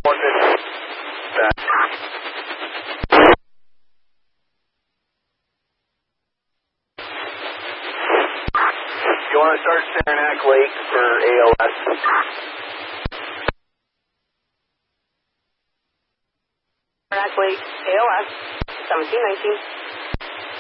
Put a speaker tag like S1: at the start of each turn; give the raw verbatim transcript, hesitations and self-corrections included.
S1: one fifty. Back. You want to start Saranac Lake for A L S?
S2: Saranac Lake, A L S, seventeen nineteen.